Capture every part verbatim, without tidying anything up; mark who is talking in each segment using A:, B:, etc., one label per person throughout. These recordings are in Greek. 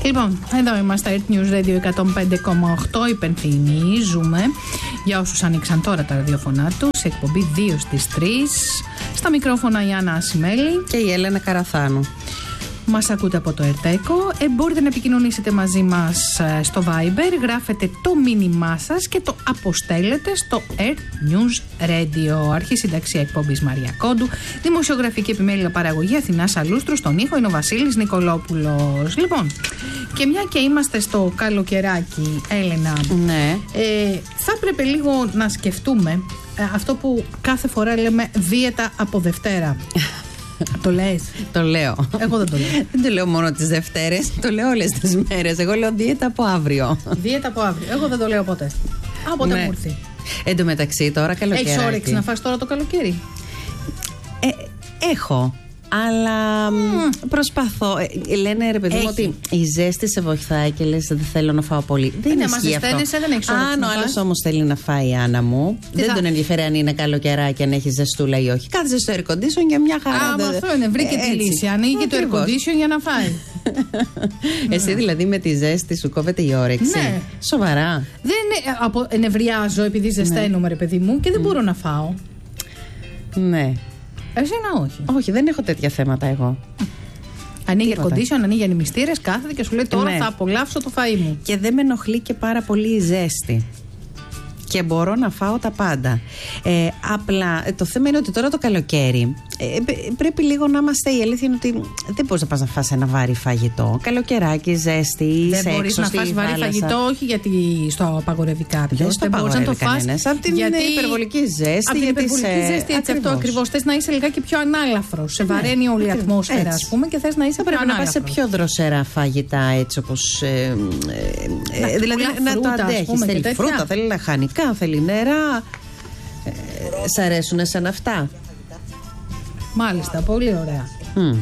A: Λοιπόν, εδώ είμαστε, Earth News Radio εκατόν πέντε κόμμα οκτώ. Υπενθυμίζουμε για όσους ανοίξαν τώρα τα ραδιοφωνά τους, εκπομπή δύο στις τρεις. Στα μικρόφωνα η Άννα Ασημέλη
B: και η Έλενα Καραθάνου.
A: Μας ακούτε από το Ερτέκο. Ε, μπορείτε να επικοινωνήσετε μαζί μας στο Viber. Γράφετε το μήνυμά σας και το αποστέλλετε στο Earth News Radio. Αρχή συνταξία εκπομπής Μαρία Κόντου. Δημοσιογραφική επιμέλεια παραγωγή Αθηνάς Αλούστρου. Στον ήχο είναι ο Βασίλης Νικολόπουλος. Λοιπόν, και μια και είμαστε στο καλοκαιράκι, Έλενα,
B: ναι.
A: ε, θα έπρεπε λίγο να σκεφτούμε ε, αυτό που κάθε φορά λέμε δίαιτα από Δευτέρα. Το λες?
B: Το λέω.
A: Εγώ δεν το λέω.
B: Δεν το λέω μόνο τις Δευτέρες, το λέω όλες τις μέρες. Εγώ λέω δίαιτα από αύριο.
A: Δίαιτα από αύριο. Εγώ δεν το λέω ποτέ. Από ποτέ
B: ναι.
A: μου ήρθε.
B: Εν τω μεταξύ τώρα καλοκαίρι.
A: Έχεις όρεξη να φας τώρα το καλοκαίρι?
B: Ε, έχω. Αλλά mm. προσπαθώ. Ε, λένε ρε παιδί μου ότι η ζέστη σε βοηθάει και λες δεν θέλω να φάω πολύ. Δεν είναι ισχύει αυτό.
A: Δεν έχεις
B: αν ο άλλος όμως θέλει να φάει η Άννα μου, τι δεν θα... τον ενδιαφέρει αν είναι καλοκαιράκι, αν έχει ζεστούλα ή όχι. Κάθεσαι στο air condition για μια χαρά.
A: Α, δε... αυτό είναι. Βρήκε ε, τη λύση. Ανοίγει το air condition για να φάει.
B: Εσύ δηλαδή με τη ζέστη σου κόβεται η όρεξη?
A: Ναι.
B: Σοβαρά?
A: Δεν είναι, απο, νευριάζω επειδή ζεσταίνομαι ρε παιδί μου και δεν mm. μπορώ να φάω.
B: Ναι.
A: Εσένα όχι?
B: Όχι, δεν έχω τέτοια θέματα εγώ.
A: Ανοίγει air condition, ανοίγει ανεμιστήρες, κάθεται και σου λέει τώρα ναι. θα απολαύσω το φαΐ μου.
B: Και δεν με ενοχλεί και πάρα πολύ η ζέστη. Και μπορώ να φάω τα πάντα. Ε, απλά το θέμα είναι ότι τώρα το καλοκαίρι ε, πρέπει λίγο να είμαστε. Η αλήθεια είναι ότι δεν μπορείς να πας να φας ένα βάρη φαγητό. Καλοκαιράκι, ζέστη,
A: δεν μπορείς να φας βάρη φαγητό, όχι γιατί στο απαγορεύει κάποιος.
B: Δεν μπορείς να το φας. Από την
A: γιατί...
B: υπερβολική ζέστη.
A: Από την υπερβολική σε... ζέστη, έτσι αυτό ακριβώς. Θες να είσαι λιγάκι πιο ανάλαφρος. Σε βαραίνει όλη η ατμόσφαιρα, ας πούμε, και θες να είσαι πιο ανάλαφρος.
B: Πρέπει να πας σε πιο δροσερά φαγητά, έτσι όπως. Δηλαδή να το αντέχεις. Θέλει φρούτα, θέλει λαχανικά, θέλει νερά. Ε, σ' αρέσουν εσένα αυτά?
A: Μάλιστα, πολύ ωραία. Mm.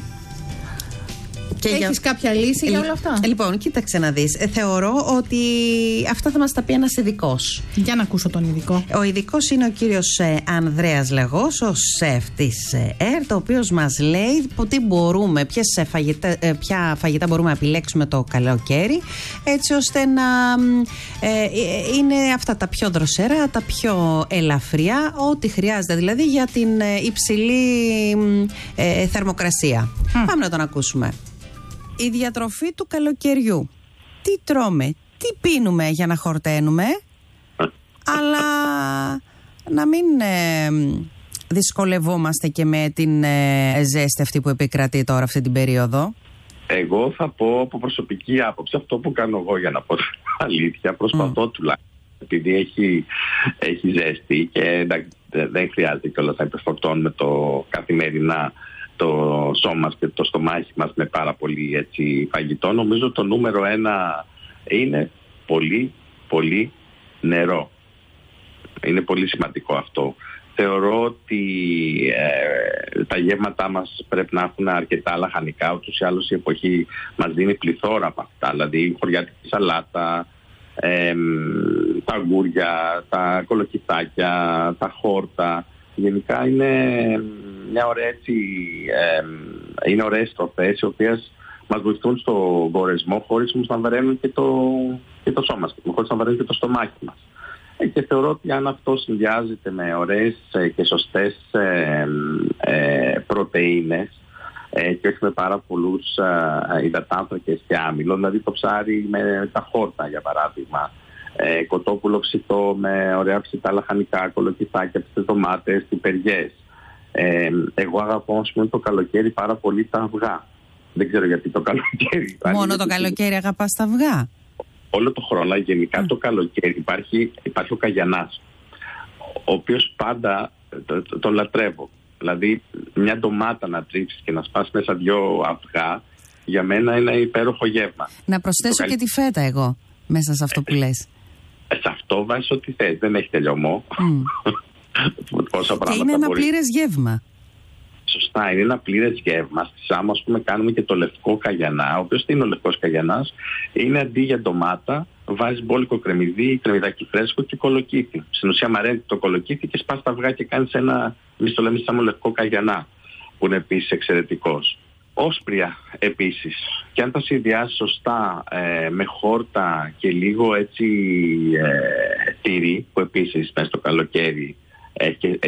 A: Και έχεις για... κάποια λύση ε, για όλα αυτά?
B: Λοιπόν, κοίταξε να δεις. Ε, θεωρώ ότι αυτά θα μας τα πει ένας ειδικός.
A: Για να ακούσω τον ειδικό.
B: Ο ειδικός είναι ο κύριος ε, Ανδρέας Λαγός, ο σεφ της ε, ΕΡΤ, ο οποίος μας λέει που τι μπορούμε, ποιες, ε, φαγητά, ε, ποια φαγητά μπορούμε να επιλέξουμε το καλοκαίρι, έτσι ώστε να ε, ε, είναι αυτά τα πιο δροσερά, τα πιο ελαφριά, ό,τι χρειάζεται δηλαδή για την ε, υψηλή ε, θερμοκρασία. Mm. Πάμε να τον ακούσουμε. Η διατροφή του καλοκαιριού. Τι τρώμε, τι πίνουμε για να χορταίνουμε, αλλά να μην ε, δυσκολευόμαστε και με την ε, ζέστη αυτή που επικρατεί τώρα αυτή την περίοδο.
C: Εγώ θα πω από προσωπική άποψη αυτό που κάνω εγώ, για να πω την αλήθεια. Προσπαθώ mm. τουλάχιστον, επειδή έχει, έχει ζέστη και εντάξει, δεν χρειάζεται κιόλας να υπερφορτώνουμε το καθημερινά το σώμα μας και το στομάχι μας με πάρα πολύ έτσι, φαγητό. Νομίζω το νούμερο ένα είναι πολύ πολύ νερό. Είναι πολύ σημαντικό αυτό. Θεωρώ ότι ε, τα γεύματά μας πρέπει να έχουν αρκετά λαχανικά. Ούτως ή άλλως η εποχή μας δίνει πληθώρα από αυτά. Δηλαδή η χωριάτικη σαλάτα, ε, τα αγκούρια, τα κολοκυθάκια, τα χόρτα. Γενικά είναι μια ωραία έτσι, ε, είναι ωραίες τροφές οι οποίες μας βοηθούν στο κορεσμό χωρίς όμως να βαραίνουν και το, και το σώμα μας, χωρίς να βαραίνουν και το στομάχι μας. Ε, και θεωρώ ότι αν αυτό συνδυάζεται με ωραίες ε, και σωστές ε, ε, πρωτεΐνες ε, και όχι με πάρα πολλούς ε, υδατάνθρακες και άμυλο, δηλαδή το ψάρι με τα χόρτα για παράδειγμα, Ε, κοτόπουλο ψητό με ωραία ψητά λαχανικά, κολοκυθάκια, ψητές ντομάτες, πιπεριές. Ε, εγώ αγαπώ ας πούμε, το καλοκαίρι πάρα πολύ τα αυγά. Δεν ξέρω γιατί το καλοκαίρι.
B: Μόνο το καλοκαίρι αγαπάς τα αυγά?
C: Όλο το χρόνο, γενικά mm. το καλοκαίρι υπάρχει, υπάρχει ο καγιανάς, ο οποίος πάντα τον το, το λατρεύω. Δηλαδή μια ντομάτα να τρίψεις και να σπάσεις μέσα δυο αυγά, για μένα είναι υπέροχο γεύμα.
B: Να προσθέσω και τη φέτα εγώ μέσα σε αυτό που λες.
C: Σε αυτό βάζεις ό,τι θες, δεν έχει τελειωμό. Mm. Πόσα
B: και είναι ένα μπορείς... πλήρες γεύμα.
C: Σωστά, είναι ένα πλήρες γεύμα. Στη Σάμο, ας πούμε, κάνουμε και το λευκό καγιανά, ο οποίος τι είναι ο λευκός καγιανάς? Είναι αντί για ντομάτα, βάζεις μπόλικο κρεμμυδί, κρεμμυδάκι φρέσκο και κολοκύθι. Στην ουσία μαραίνεται το κολοκύθι και σπάς τα αυγά και κάνεις ένα, εμείς το λέμε Σάμο λευκό καγιανά, που είναι επίσης εξαιρετικός. Όσπρια επίσης. Και αν τα συνδυάσει σωστά ε, με χόρτα και λίγο έτσι ε, τυρί, που επίσης μέσα στο καλοκαίρι έχει